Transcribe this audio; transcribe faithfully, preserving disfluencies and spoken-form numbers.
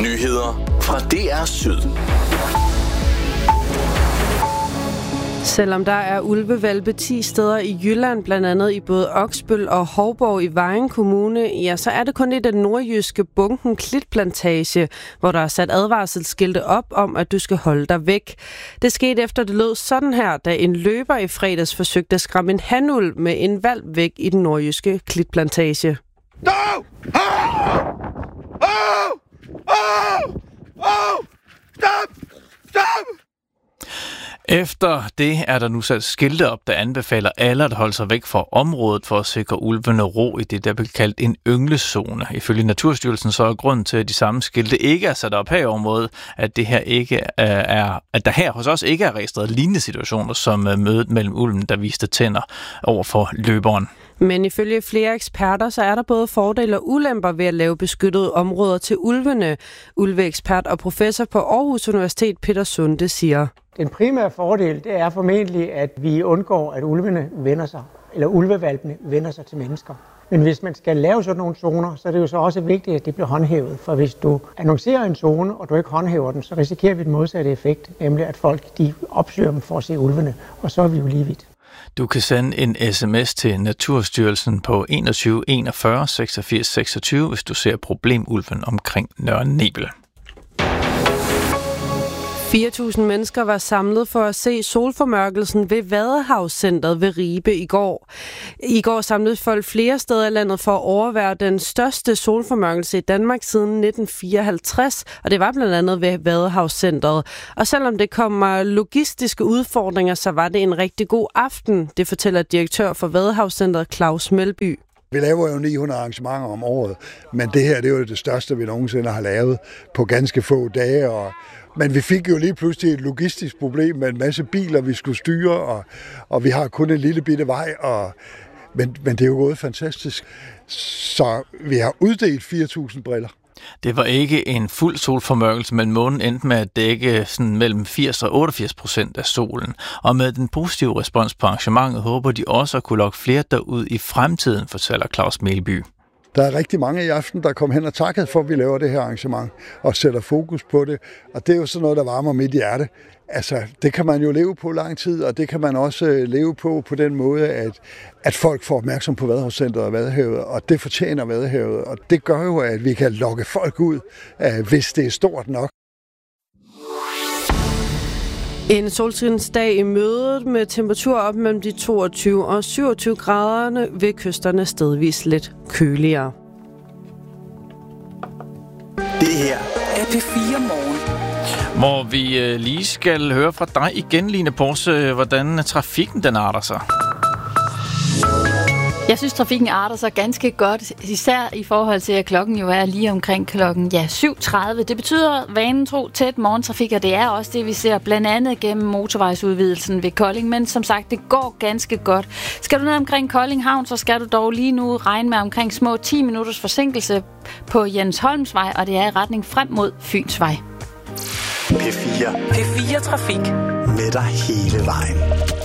Nyheder fra D R Syd. Selvom der er ulvehvalpe ti steder i Jylland, blandt andet i både Oksbøl og Hovborg i Vejen Kommune, ja, så er det kun i den nordjyske Bunken Klitplantage, hvor der er sat advarselsskilte op om, at du skal holde dig væk. Det skete efter det lød sådan her, da en løber i fredags forsøgte at skræmme en hanulv med en hvalp væk i den nordjyske Klitplantage. No! Oh! Oh! Oh! Oh! Stop! Stop! Efter det er der nu sat skilte op, der anbefaler alle at holde sig væk fra området for at sikre ulvene ro i det, der bliver kaldt en ynglezone. Ifølge Naturstyrelsen så er grunden til, at de samme skilte ikke er sat op her i området, at det her ikke er, at der her hos os ikke er registreret lignende situationer som mødet mellem ulven, der viste tænder over for løberen. Men ifølge flere eksperter, så er der både fordele og ulemper ved at lave beskyttede områder til ulvene. Ulveekspert og professor på Aarhus Universitet Peter Sunde siger: Den primære fordel, det er formentlig, at vi undgår, at ulvene vender sig, eller ulvevalpene vender sig til mennesker. Men hvis man skal lave sådan nogle zoner, så er det jo så også vigtigt, at det bliver håndhævet. For hvis du annoncerer en zone, og du ikke håndhæver den, så risikerer vi den modsatte effekt, nemlig at folk de opsøger dem for at se ulvene, og så er vi jo lige vidt. Du kan sende en sms til Naturstyrelsen på enogtyve enogfyrre seksogfirs seksogtyve, hvis du ser problemulven omkring Nørre Nebel. fire tusind mennesker var samlet for at se solformørkelsen ved Vadehavscentret ved Ribe i går. I går samlede folk flere steder i landet for at overvære den største solformørkelse i Danmark siden nitten fireoghalvtreds, og det var blandt andet ved Vadehavscentret. Og selvom det kommer logistiske udfordringer, så var det en rigtig god aften, det fortæller direktør for Vadehavscentret Claus Melby. Vi laver jo ni hundrede arrangementer om året, men det her det er jo det største, vi nogensinde har lavet på ganske få dage. Og men vi fik jo lige pludselig et logistisk problem med en masse biler, vi skulle styre, og, og vi har kun en lille bitte vej, og, men, men det er jo gået fantastisk. Så vi har uddelt fire tusind briller. Det var ikke en fuld solformørkelse, men månen endte med at dække sådan mellem firs og otteogfirs procent af solen. Og med den positive respons på arrangementet håber de også at kunne lokke flere derud i fremtiden, fortæller Claus Melby. Der er rigtig mange i aften, der kom hen og takkede for, at vi laver det her arrangement og sætter fokus på det. Og det er jo sådan noget, der varmer mit hjerte. Altså, det kan man jo leve på lang tid, og det kan man også leve på på den måde, at, at folk får opmærksom på Vadehavscentret og Vadehavet, og det fortjener Vadehavet. Og det gør jo, at vi kan lokke folk ud, hvis det er stort nok. En solskinsdag i mødet med temperatur op mellem de toogtyve og syvogtyve graderne ved kysterne stedvis lidt køligere. Det her er P fire Morgen. Hvor vi øh, lige skal høre fra dig igen, Line Porse, hvordan trafikken den arter sig. Jeg synes, trafikken arter sig ganske godt, især i forhold til, at klokken jo er lige omkring klokken ja, syv tredive. Det betyder vanen tro tæt morgentrafik, og det er også det, vi ser blandt andet gennem motorvejsudvidelsen ved Kolding. Men som sagt, det går ganske godt. Skal du ned omkring Kolding Havn, så skal du dog lige nu regne med omkring små ti minutters forsinkelse på Jens Holmsvej, og det er i retning frem mod Fynsvej. P fire. P fire Trafik. Med dig hele vejen.